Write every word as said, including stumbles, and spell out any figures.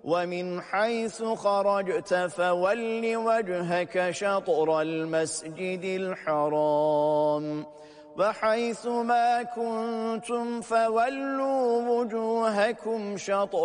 ومن حيث خرجت فول وجهك شطر المسجد الحرام وحيث ما كنتم فولوا وجوهكم شطر